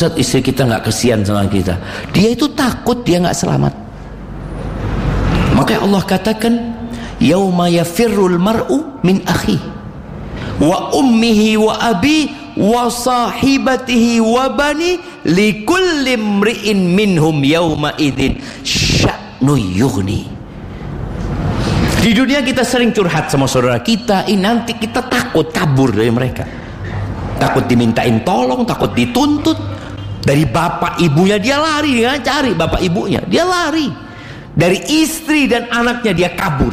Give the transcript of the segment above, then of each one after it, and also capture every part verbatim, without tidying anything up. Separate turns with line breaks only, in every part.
Ustaz, istri kita nggak kesian sama kita. Dia itu takut dia nggak selamat. Maka Allah katakan, yauma yafirrul mar'u min akhi wa ummihi wa abi wa sahibatihi wa bani likulli imri'in minhum yauma idzin sya'nu yughni. Di dunia kita sering curhat sama saudara kita, ini nanti kita takut kabur dari mereka. Takut dimintain tolong, takut dituntut. Dari bapak ibunya dia lari, dia cari bapak ibunya, dia lari. Dari istri dan anaknya dia kabur.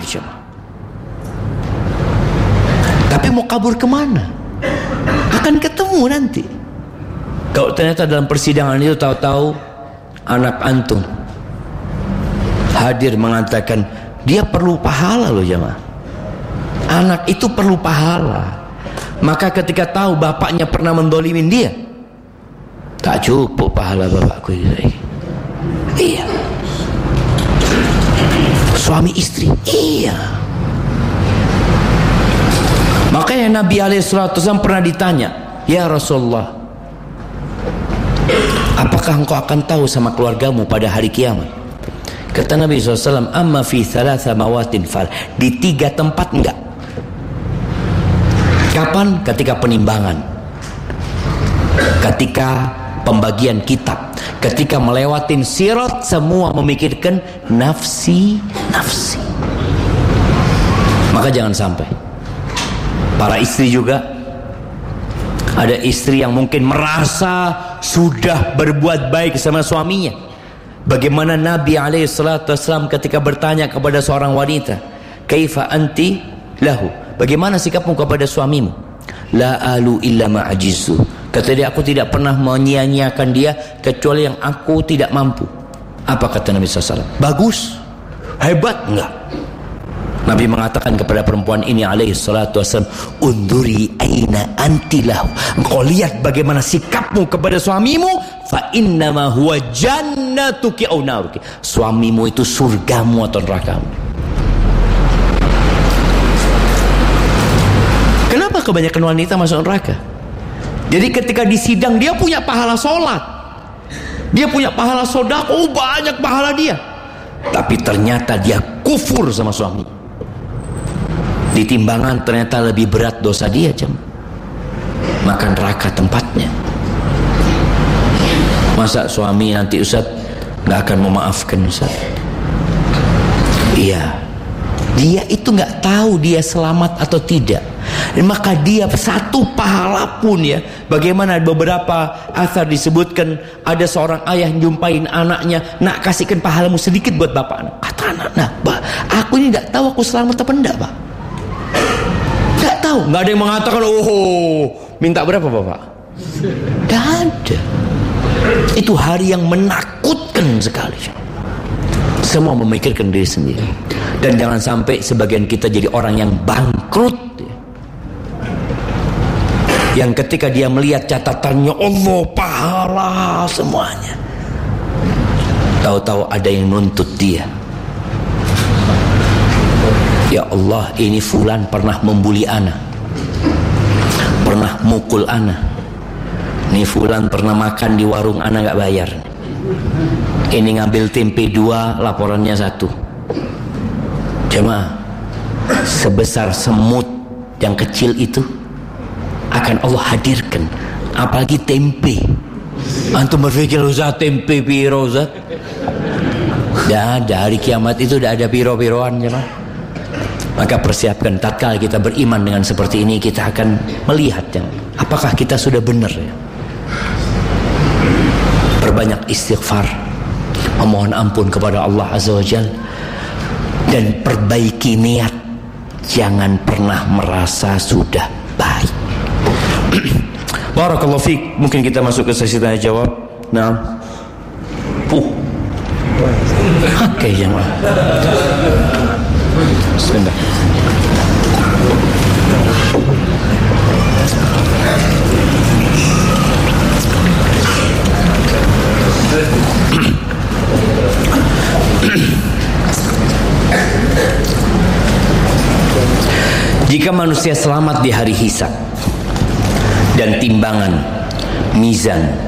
Tapi mau kabur kemana? Akan ketemu nanti. Kalau ternyata dalam persidangan itu tahu-tahu anak antum hadir mengatakan dia perlu pahala loh jemaah. Anak itu perlu pahala. Maka ketika tahu bapaknya pernah mendolimin dia, tak cukup pahala bapakku ini. Iya. Suami istri, iya. Makanya Nabi alaihi salatu wasallam pernah ditanya, ya Rasulullah, apakah engkau akan tahu sama keluargamu pada hari kiamat? Kata Nabi shallallahu alaihi wasallam, amma fi thalatha mawatin fal, di tiga tempat enggak. Kapan? Ketika penimbangan, ketika pembagian kitab, ketika melewatin sirat, semua memikirkan nafsi, nafsi. Maka jangan sampai. Para istri juga, ada istri yang mungkin merasa sudah berbuat baik sama suaminya. Bagaimana Nabi alaihi salatu wasallam ketika bertanya kepada seorang wanita, kaifa anti lahu, bagaimana sikapmu kepada suamimu? La alu illa ma'ajizu, kata dia, aku tidak pernah menyia-nyiakan dia kecuali yang aku tidak mampu. Apa kata Nabi shallallahu alaihi wasallam? Bagus, hebat, enggak? Nabi mengatakan kepada perempuan ini alaihi salatu wasallam, unduri aina anti lahu, engkau lihat bagaimana sikapmu kepada suamimu, fa innama huwa jannatuki au naruki, suamimu itu surgamu atau nerakamu. Kenapa kebanyakan wanita masuk neraka? Jadi ketika di sidang dia punya pahala sholat, dia punya pahala sedekah, oh banyak pahala dia, tapi ternyata dia kufur sama suami. Di timbangan ternyata lebih berat dosa dia, jam. Maka neraka tempatnya. Masa suami nanti Ustaz nggak akan memaafkan Ustaz? Iya, dia itu nggak tahu dia selamat atau tidak. Maka dia satu pahala pun ya. Bagaimana beberapa asar disebutkan, ada seorang ayah jumpain anaknya, nak kasihkan pahalamu sedikit buat bapak. Kata anak, nah, bah, aku ini nggak tahu aku selamat apa enggak, pak. Nggak tahu, nggak ada yang mengatakan, oh, minta berapa bapak? Nggak ada. Itu hari yang menakutkan sekali. Semua memikirkan diri sendiri. Dan jangan sampai sebagian kita jadi orang yang bangkrut, yang ketika dia melihat catatannya, Allah pahala semuanya, tahu-tahu ada yang nuntut dia. Ya Allah, ini fulan pernah membuli ana, pernah mukul ana, ini fulan pernah makan di warung ana gak bayar, ini ngambil tempe dua laporannya satu. Jemaah, sebesar semut yang kecil itu akan Allah hadirkan, apalagi tempe. Antum berpikir Ustaz tempe piro Ustaz? Dah ada, hari kiamat itu dah ada piro-piroan jemaah. Maka persiapkan, tatkala kita beriman dengan seperti ini, kita akan melihat yang apakah kita sudah benar ya. Perbanyak istighfar, memohon ampun kepada Allah Azza wa Jalla, dan perbaiki niat. Jangan pernah merasa sudah baik. Barakallahu fiik. Mungkin kita masuk ke sesi tanya jawab. Nah, uh, oke jemaah. Sebentar. Jika manusia selamat di hari hisab dan timbangan, mizan,